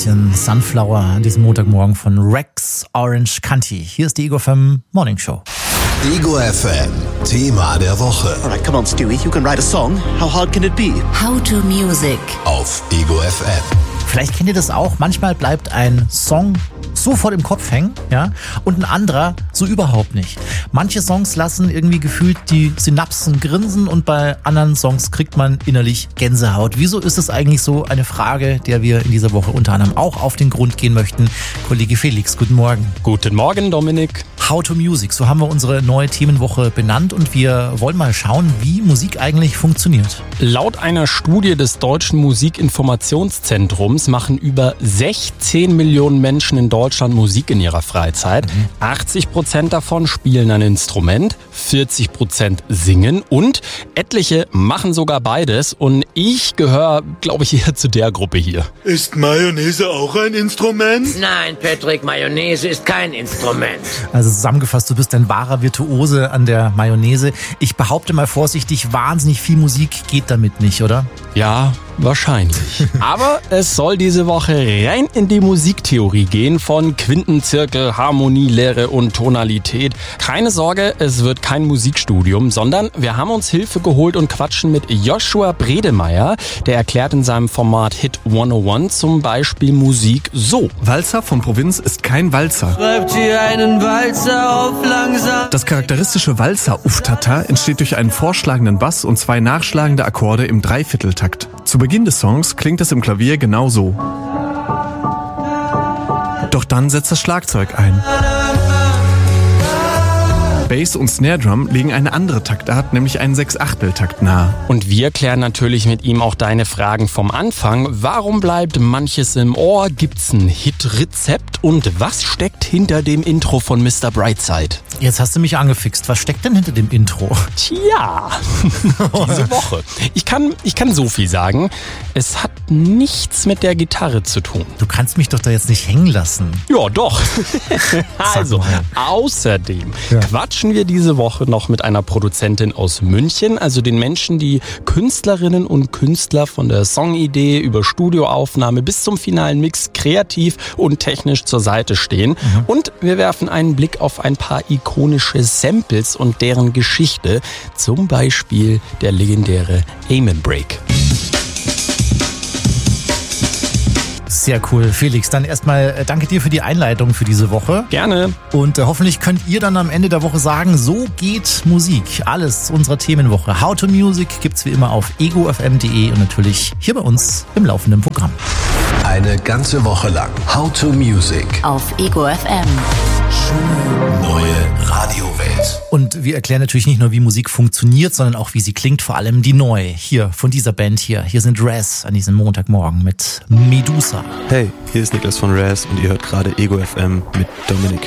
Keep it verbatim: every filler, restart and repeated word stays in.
bisschen Sunflower an diesem Montagmorgen von Rex Orange County. Hier ist die Ego F M Morning Show. Ego F M, Thema der Woche. Alright, come on Stewie, you can write a song. How hard can it be? How to Music. Auf Ego F M. Vielleicht kennt ihr das auch. Manchmal bleibt ein Song sofort im Kopf hängen, ja, und ein anderer so überhaupt nicht. Manche Songs lassen irgendwie gefühlt die Synapsen grinsen und bei anderen Songs kriegt man innerlich Gänsehaut. Wieso ist es eigentlich so? Eine Frage, der wir in dieser Woche unter anderem auch auf den Grund gehen möchten. Kollege Felix, guten Morgen. Guten Morgen, Dominik. How to Music, so haben wir unsere neue Themenwoche benannt und wir wollen mal schauen, wie Musik eigentlich funktioniert. Laut einer Studie des Deutschen Musikinformationszentrums machen über sechzehn Millionen Menschen in Deutschland Musik in ihrer Freizeit. Mhm. achtzig Prozent davon spielen ein Instrument, vierzig Prozent singen und etliche machen sogar beides. Und ich gehöre, glaube ich, eher zu der Gruppe hier. Ist Mayonnaise auch ein Instrument? Nein, Patrick, Mayonnaise ist kein Instrument. Also zusammengefasst, du bist ein wahrer Virtuose an der Mayonnaise. Ich behaupte mal vorsichtig, wahnsinnig viel Musik geht damit nicht, oder? Ja, wahrscheinlich. Aber es soll diese Woche rein in die Musiktheorie gehen von Quintenzirkel, Harmonie, Lehre und Tonalität. Keine Sorge, es wird kein Musikstudium, sondern wir haben uns Hilfe geholt und quatschen mit Joshua Bredemeier. Der erklärt in seinem Format Hit hunderteins zum Beispiel Musik so. Walzer von Provinz ist kein Walzer. Schreibt hier einen Walzer auf langsam. Das charakteristische Walzer-Uftata entsteht durch einen vorschlagenden Bass und zwei nachschlagende Akkorde im Dreivierteltakt. Zu Beginn des Songs klingt es im Klavier genau so. Doch dann setzt das Schlagzeug ein. Bass und Snare Drum legen eine andere Taktart, nämlich einen Sechsachteltakt nahe. Und wir klären natürlich mit ihm auch deine Fragen vom Anfang. Warum bleibt manches im Ohr? Gibt's ein Hit-Rezept? Und was steckt hinter dem Intro von Mister Brightside? Jetzt hast du mich angefixt. Was steckt denn hinter dem Intro? Tja, diese Woche. Ich kann, ich kann so viel sagen. Es hat nichts mit der Gitarre zu tun. Du kannst mich doch da jetzt nicht hängen lassen. Ja, doch. Also, außerdem ja. quatschen wir diese Woche noch mit einer Produzentin aus München, also den Menschen, die Künstlerinnen und Künstler von der Songidee über Studioaufnahme bis zum finalen Mix kreativ und technisch zur Seite stehen. Mhm. Und wir werfen einen Blick auf ein paar ikonische Samples und deren Geschichte, zum Beispiel der legendäre Amen Break. Sehr cool. Felix, dann erstmal danke dir für die Einleitung für diese Woche. Gerne. Und äh, hoffentlich könnt ihr dann am Ende der Woche sagen, so geht Musik. Alles unserer Themenwoche. How to Music gibt's wie immer auf ego f m punkt d e und natürlich hier bei uns im laufenden Programm. Eine ganze Woche lang How to Music auf Ego F M. Neue Radiowelt. Und wir erklären natürlich nicht nur, wie Musik funktioniert, sondern auch, wie sie klingt, vor allem die neue. Hier, von dieser Band hier. Hier sind Raz an diesem Montagmorgen mit Medusa. Hey, hier ist Niklas von Raz und ihr hört gerade Ego F M mit Dominik.